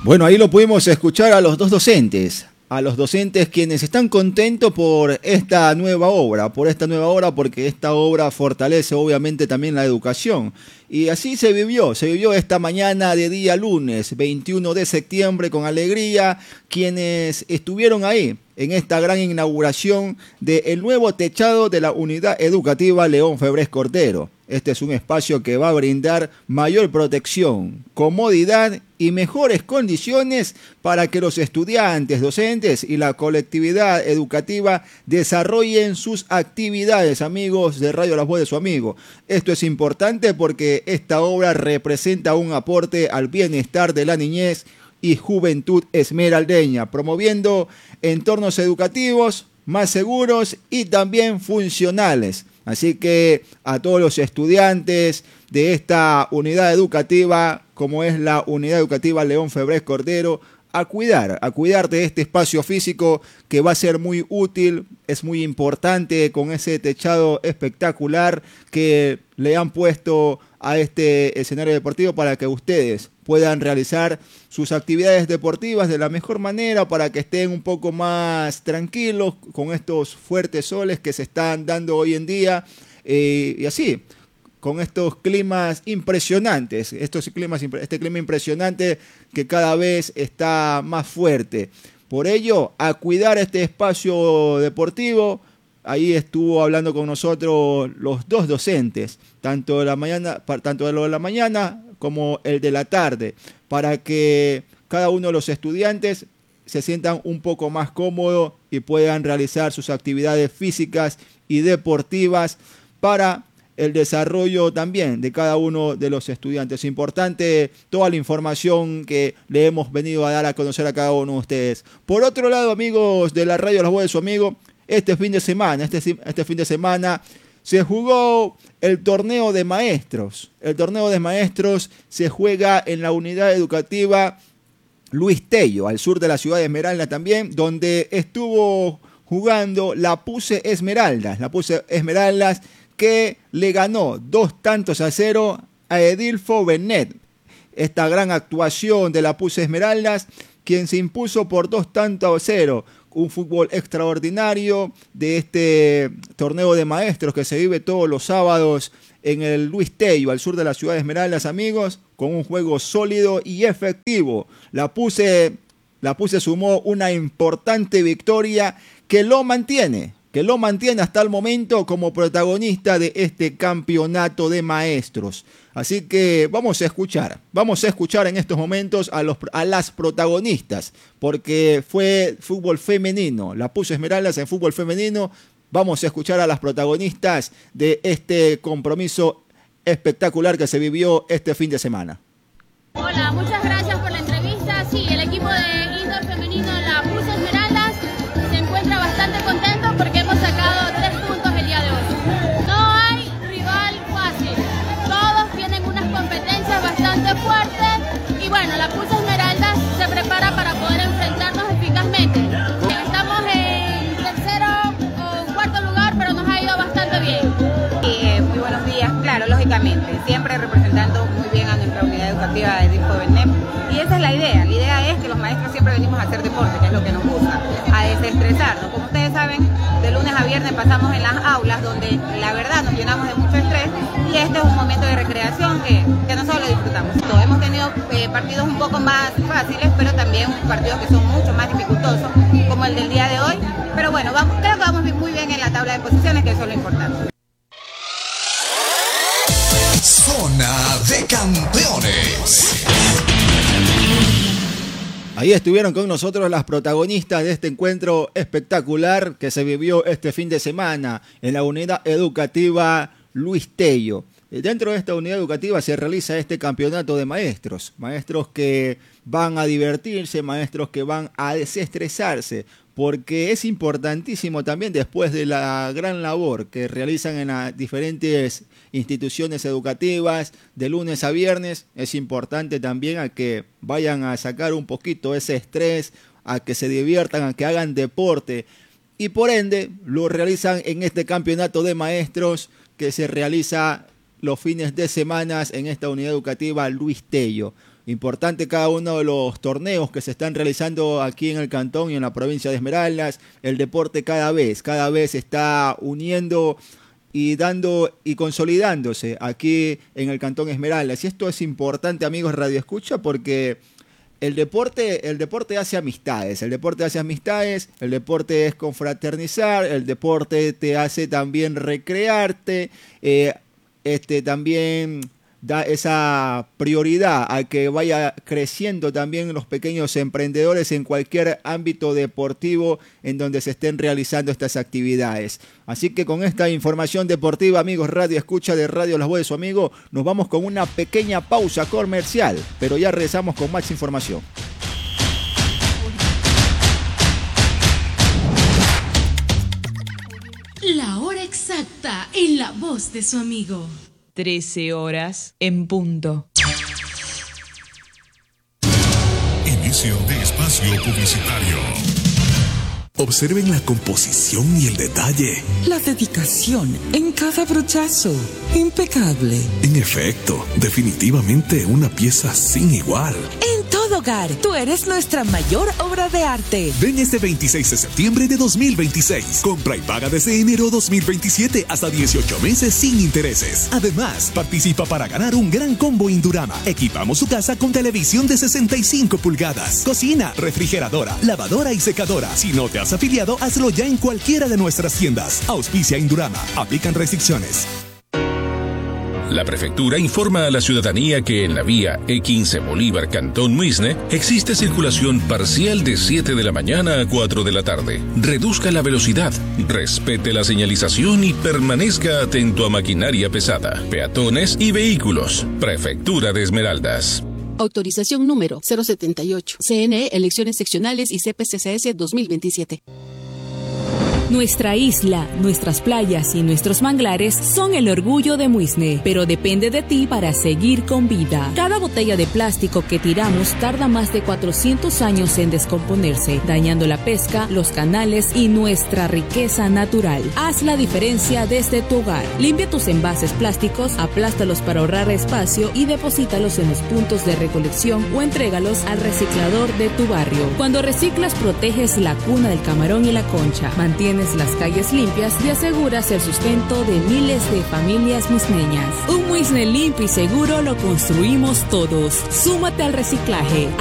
Bueno, ahí lo pudimos escuchar a los dos docentes. A los docentes quienes están contentos por esta nueva obra, porque esta obra fortalece obviamente también la educación. Y así se vivió esta mañana de día lunes, 21 de septiembre, con alegría, quienes estuvieron ahí en esta gran inauguración del nuevo techado de la Unidad Educativa León Febres Cordero. Este es un espacio que va a brindar mayor protección, comodidad y mejores condiciones para que los estudiantes, docentes y la colectividad educativa desarrollen sus actividades, amigos de Radio La Voz de su amigo. Esto es importante porque esta obra representa un aporte al bienestar de la niñez y juventud esmeraldeña, promoviendo entornos educativos más seguros y también funcionales. Así que a todos los estudiantes de esta unidad educativa, como es la Unidad Educativa León Febres Cordero, a cuidar de este espacio físico que va a ser muy útil, es muy importante con ese techado espectacular que le han puesto a este escenario deportivo para que ustedes puedan realizar sus actividades deportivas de la mejor manera, para que estén un poco más tranquilos con estos fuertes soles que se están dando hoy en día y así, con estos climas impresionantes, este clima impresionante que cada vez está más fuerte. Por ello, a cuidar este espacio deportivo. Ahí estuvo hablando con nosotros los dos docentes, tanto de la mañana como el de la tarde, para que cada uno de los estudiantes se sientan un poco más cómodos y puedan realizar sus actividades físicas y deportivas para el desarrollo también de cada uno de los estudiantes. Importante toda la información que le hemos venido a dar a conocer a cada uno de ustedes. Por otro lado, amigos de la Radio La Voz de su amigo, este fin de semana se jugó el torneo de maestros. El torneo de maestros se juega en la unidad educativa Luis Tello, al sur de la ciudad de Esmeraldas también, donde estuvo jugando la Puse Esmeraldas. La Puse Esmeraldas que le ganó 2-0 a Edilfo Benet. Esta gran actuación de la Puse Esmeraldas, quien se impuso por 2-0. Un fútbol extraordinario de este torneo de maestros que se vive todos los sábados en el Luis Tello, al sur de la ciudad de Esmeraldas, amigos, con un juego sólido y efectivo. La Puse sumó una importante victoria que lo mantiene hasta el momento como protagonista de este campeonato de maestros. Así que vamos a escuchar en estos momentos a las protagonistas, porque fue fútbol femenino, la Puse Esmeraldas en fútbol femenino. Vamos a escuchar a las protagonistas de este compromiso espectacular que se vivió este fin de semana. Hola, muchas gracias por la entrevista. Sí, el equipo de indoor femenino, la Puse Esmeraldas, se encuentra bastante contento porque hemos sacado 3 puntos el día de hoy. No hay rival fácil, todos tienen unas competencias bastante fuertes y bueno, la Puse Esmeraldas se prepara para poder enfrentarnos eficazmente. Estamos en tercero o cuarto lugar, pero nos ha ido bastante bien. Muy buenos días, claro, lógicamente, siempre representando muy bien a nuestra unidad educativa de Edilfo Benet. Y esa es la idea es que los maestros siempre venimos a hacer deporte, que es lo que nos gusta, a desestresarnos. Como ustedes saben, de lunes a viernes pasamos en las aulas donde la verdad nos llenamos de mucho estrés y este es un momento de recreación que nosotros lo disfrutamos. Hemos tenido partidos un poco más fáciles, pero también partidos que son mucho más dificultosos, como el del día de hoy. Pero bueno, creo que vamos muy bien en la tabla de posiciones, que eso es lo importante. Zona de Campeones. Ahí estuvieron con nosotros las protagonistas de este encuentro espectacular que se vivió este fin de semana en la unidad educativa Luis Tello. Dentro de esta unidad educativa se realiza este campeonato de maestros que van a divertirse, maestros que van a desestresarse, porque es importantísimo también, después de la gran labor que realizan en las diferentes instituciones educativas de lunes a viernes, es importante también a que vayan a sacar un poquito ese estrés, a que se diviertan, a que hagan deporte, y por ende lo realizan en este campeonato de maestros que se realiza los fines de semana en esta unidad educativa Luis Tello. Importante cada uno de los torneos que se están realizando aquí en el cantón y en la provincia de Esmeraldas. El deporte cada vez está uniendo y dando y consolidándose aquí en el cantón Esmeraldas. Y esto es importante, amigos Radio Escucha, porque el deporte hace amistades, el deporte es confraternizar, el deporte te hace también recrearte, también da esa prioridad a que vaya creciendo también los pequeños emprendedores en cualquier ámbito deportivo en donde se estén realizando estas actividades. Así que con esta información deportiva, amigos Radio Escucha de Radio Las Voces de su amigo, nos vamos con una pequeña pausa comercial, pero ya regresamos con más información. La hora exacta en La Voz de su amigo. 13 horas en punto. Inicio de espacio publicitario. Observen la composición y el detalle. La dedicación en cada brochazo. Impecable. En efecto, definitivamente una pieza sin igual. En todo hogar, tú eres nuestra mayor obra de arte. Ven este 26 de septiembre de 2026. Compra y paga desde enero 2027 hasta 18 meses sin intereses. Además, participa para ganar un gran combo Indurama. Equipamos su casa con televisión de 65 pulgadas, cocina, refrigeradora, lavadora y secadora. Si no te has afiliado, hazlo ya en cualquiera de nuestras tiendas. Auspicia Indurama. Aplican restricciones. La prefectura informa a la ciudadanía que en la vía E15 Bolívar Cantón Muisne existe circulación parcial de 7 de la mañana a 4 de la tarde. Reduzca la velocidad, respete la señalización y permanezca atento a maquinaria pesada, peatones y vehículos. Prefectura de Esmeraldas. Autorización número 078. CNE, Elecciones Seccionales y CPCCS 2027. Nuestra isla, nuestras playas y nuestros manglares son el orgullo de Muisne, pero depende de ti para seguir con vida. Cada botella de plástico que tiramos tarda más de 400 años en descomponerse, dañando la pesca, los canales y nuestra riqueza natural. Haz la diferencia desde tu hogar. Limpia tus envases plásticos, aplástalos para ahorrar espacio y deposítalos en los puntos de recolección o entrégalos al reciclador de tu barrio. Cuando reciclas, proteges la cuna del camarón y la concha. Mantienes las calles limpias y aseguras el sustento de miles de familias muisneñas. Un Muisne limpio y seguro lo construimos todos. Súmate al reciclaje.